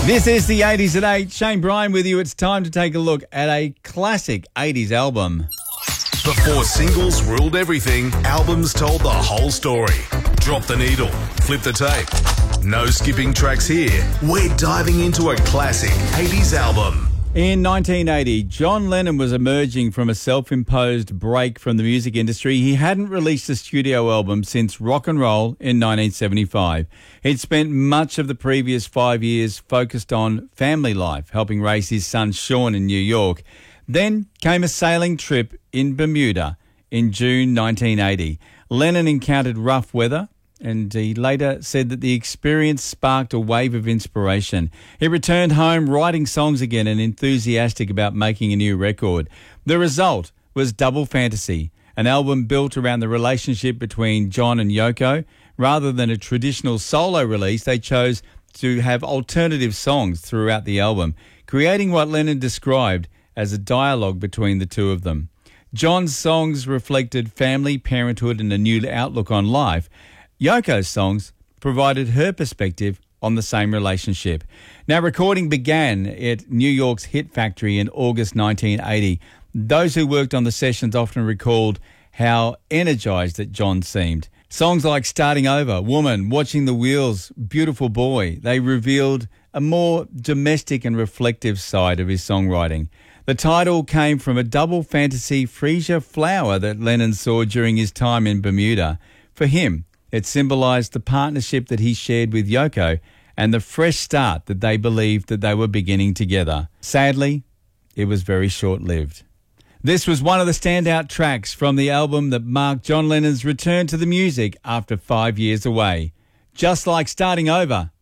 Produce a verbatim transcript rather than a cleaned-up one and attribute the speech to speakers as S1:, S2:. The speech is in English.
S1: This is the eighties at eight. Shane Bryan with you. It's time to take a look at a classic eighties album.
S2: Before singles ruled everything, albums told the whole story. Drop the needle, flip the tape. No skipping tracks here. We're diving into a classic eighties album.
S1: In nineteen eighty, John Lennon was emerging from a self-imposed break from the music industry. He hadn't released a studio album since Rock and Roll in nineteen seventy-five. He'd spent much of the previous five years focused on family life, helping raise his son Sean in New York. Then came a sailing trip in Bermuda in June nineteen eighty. Lennon encountered rough weather, and he later said that the experience sparked a wave of inspiration. He returned home writing songs again and enthusiastic about making a new record. The result was Double Fantasy, an album built around the relationship between John and Yoko. Rather than a traditional solo release, they chose to have alternative songs throughout the album, creating what Lennon described as a dialogue between the two of them. John's songs reflected family, parenthood, and a new outlook on life. Yoko's songs provided her perspective on the same relationship. Now, recording began at New York's Hit Factory in August nineteen eighty. Those who worked on the sessions often recalled how energised that John seemed. Songs like Starting Over, Woman, Watching the Wheels, Beautiful Boy, they revealed a more domestic and reflective side of his songwriting. The title came from a double fantasy freesia flower that Lennon saw during his time in Bermuda. For him, it symbolised the partnership that he shared with Yoko and the fresh start that they believed that they were beginning together. Sadly, it was very short-lived. This was one of the standout tracks from the album that marked John Lennon's return to the music after five years away. Just like Starting Over